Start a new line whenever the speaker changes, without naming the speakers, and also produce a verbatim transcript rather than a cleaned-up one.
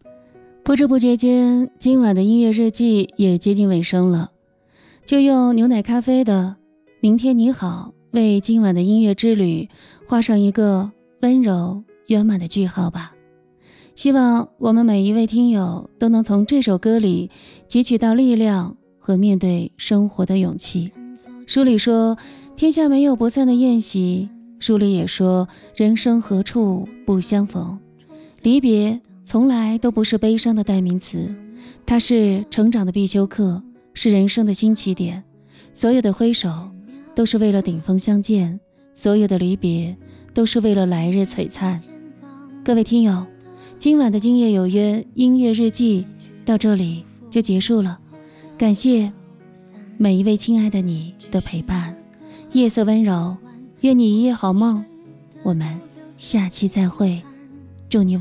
不知不觉间，今晚的音乐日记也接近尾声了，就用牛奶咖啡的明天你好为今晚的音乐之旅画上一个温柔圆满的句号吧。希望我们每一位听友都能从这首歌里汲取到力量和面对生活的勇气。书里说天下没有不散的宴席，书里也说人生何处不相逢。离别从来都不是悲伤的代名词，它是成长的必修课，是人生的新起点。所有的挥手都是为了顶峰相见，所有的离别都是为了来日璀璨。各位听友，今晚的今夜有约音乐日记到这里就结束了，感谢每一位亲爱的你的陪伴。夜色温柔，愿你一夜好梦，我们下期再会，祝你晚